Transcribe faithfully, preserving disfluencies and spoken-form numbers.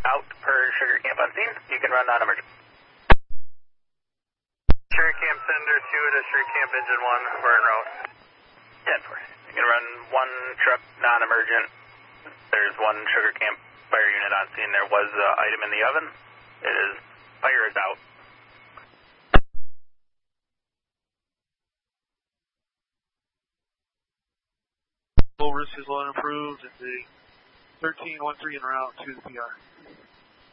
out per Sugar Camp on scene. You can run non-emergent. Sugar Camp Sender two to Sugar Camp Engine one. We're en route. ten four. You can run one truck non-emergent. There's one Sugar Camp fire unit on scene. There was an item in the oven. It is, fire is out. Full risk is low and approved, and the thirteen one three en route to the P R.